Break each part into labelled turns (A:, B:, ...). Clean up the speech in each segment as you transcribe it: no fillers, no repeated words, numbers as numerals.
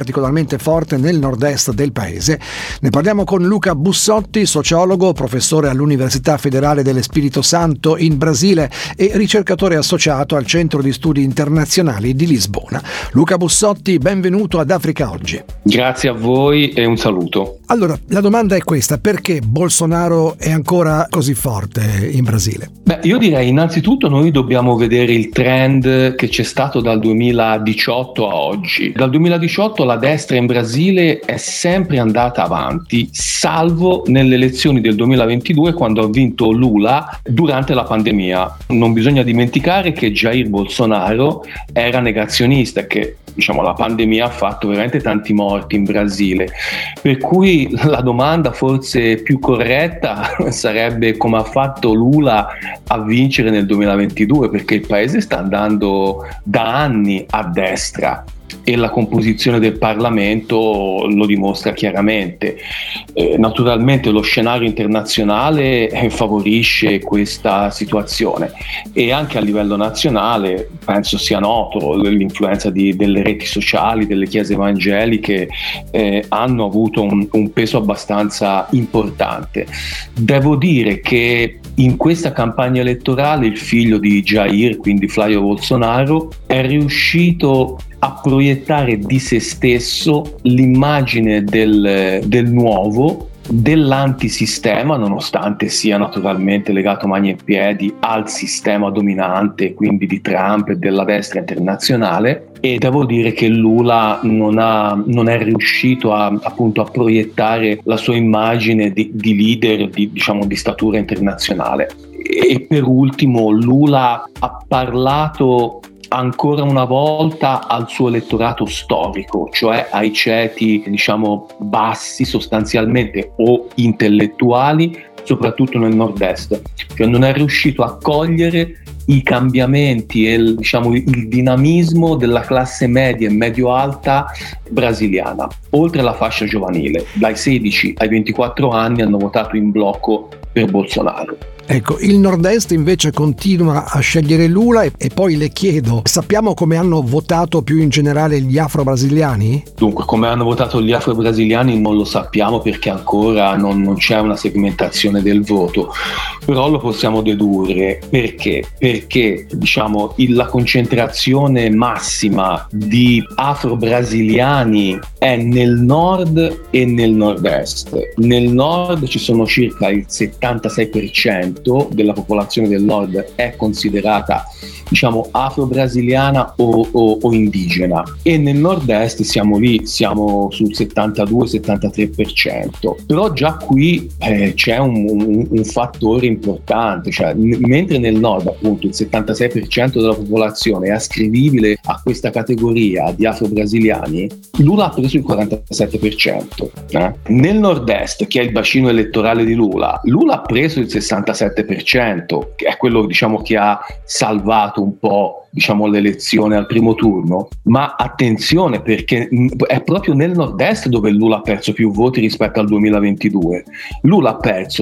A: particolarmente forte nel nord-est del paese. Ne parliamo con Luca Bussotti, sociologo, professore all'Università Federale dell'Espirito Santo in Brasile e ricercatore associato al Centro di Studi Internazionali di Lisbona. Luca Bussotti, benvenuto ad Africa Oggi.
B: Grazie a voi e un saluto.
A: Allora, la domanda è questa: perché Bolsonaro è ancora così forte in Brasile?
B: Io direi innanzitutto noi dobbiamo vedere il trend che c'è stato dal 2018 a oggi. Dal 2018 la destra in Brasile è sempre andata avanti, salvo nelle elezioni del 2022 quando ha vinto Lula durante la pandemia. Non bisogna dimenticare che Jair Bolsonaro era negazionista, che la pandemia ha fatto veramente tanti morti in Brasile, per cui la domanda forse più corretta sarebbe come ha fatto Lula a vincere nel 2022, perché il paese sta andando da anni a destra e la composizione del Parlamento lo dimostra chiaramente. Naturalmente lo scenario internazionale favorisce questa situazione e anche a livello nazionale penso sia noto l'influenza delle reti sociali, delle chiese evangeliche hanno avuto un peso abbastanza importante. Devo dire che in questa campagna elettorale il figlio di Jair, quindi Flavio Bolsonaro, è riuscito a proiettare di se stesso l'immagine del nuovo, dell'antisistema, nonostante sia naturalmente legato mani e piedi al sistema dominante, quindi di Trump e della destra internazionale. E devo dire che Lula non è riuscito a proiettare la sua immagine di leader di statura internazionale. E per ultimo Lula ha parlato ancora una volta al suo elettorato storico, cioè ai ceti bassi sostanzialmente o intellettuali, soprattutto nel nord-est. Cioè non è riuscito a cogliere i cambiamenti e il dinamismo della classe media e medio-alta brasiliana, oltre alla fascia giovanile. Dai 16 ai 24 anni hanno votato in blocco per Bolsonaro.
A: Ecco, il nord-est invece continua a scegliere Lula e poi le chiedo, sappiamo come hanno votato più in generale gli afro-brasiliani?
B: Dunque, come hanno votato gli afro-brasiliani non lo sappiamo perché ancora non c'è una segmentazione del voto, però lo possiamo dedurre. Perché? Perché la concentrazione massima di afro-brasiliani è nel nord e nel nord-est. Nel nord ci sono circa il 76% della popolazione del nord è considerata afro-brasiliana o indigena, e nel nord-est siamo sul 72-73%. Però già qui c'è un fattore importante, cioè mentre nel nord appunto il 76% della popolazione è ascrivibile a questa categoria di afro-brasiliani, Lula ha preso il 47%. Nel nord-est, che è il bacino elettorale di Lula ha preso il 67%, che è quello che ha salvato un po' l'elezione al primo turno. Ma attenzione, perché è proprio nel nord-est dove Lula ha perso più voti rispetto al 2022. Lula ha perso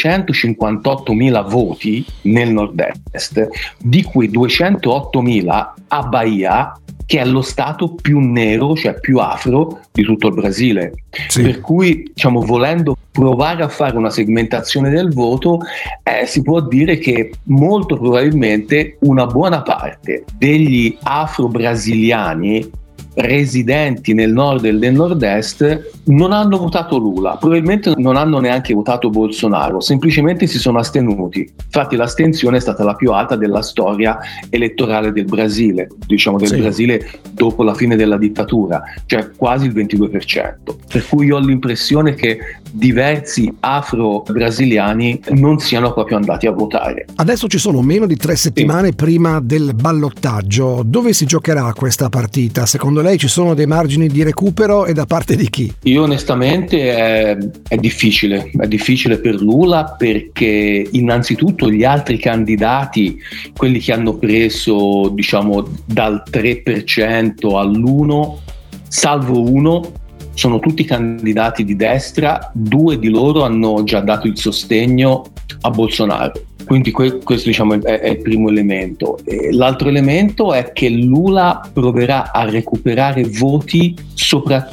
B: 258.000 voti nel nord-est, di cui 208.000 a Bahia, che è lo stato più nero, cioè più afro di tutto il Brasile. Sì. Per cui, volendo provare a fare una segmentazione del voto, si può dire che molto probabilmente una buona parte degli afro-brasiliani residenti nel nord e nel nord-est non hanno votato Lula, probabilmente non hanno neanche votato Bolsonaro, semplicemente si sono astenuti. Infatti l'astensione è stata la più alta della storia elettorale del Brasile, Brasile dopo la fine della dittatura, cioè quasi il 22%. Per cui io ho l'impressione che diversi afro-brasiliani non siano proprio andati a votare.
A: Adesso ci sono meno di 3 settimane prima del ballottaggio. Dove si giocherà questa partita? Secondo lei ci sono dei margini di recupero e da parte di chi?
B: Io onestamente è difficile per Lula, perché innanzitutto gli altri candidati, quelli che hanno preso dal 3% all'1%, salvo uno, sono tutti candidati di destra. 2 di loro hanno già dato il sostegno a Bolsonaro. Quindi questo è il primo elemento. L'altro elemento è che Lula proverà a recuperare voti soprattutto